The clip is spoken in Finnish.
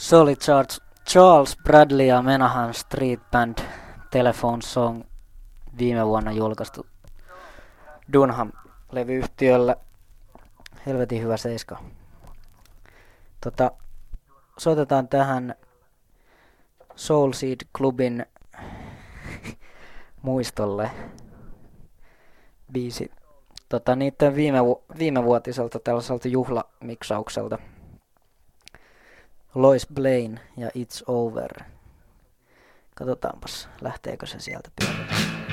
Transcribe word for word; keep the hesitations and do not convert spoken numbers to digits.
Se oli Charles, Charles Bradley ja Menahan Street Band Telephone Song, viime vuonna julkaistu Dunham-levyyhtiöllä. Helvetin hyvä seiska. Tota, soitetaan tähän Soul Seed Clubin muistolle biisi. Tota, niiden viime, viimevuotiselta tällaiselta juhlamiksaukselta. Lois Blaine ja It's Over. Katsotaanpas, lähteekö se sieltä pyörimään.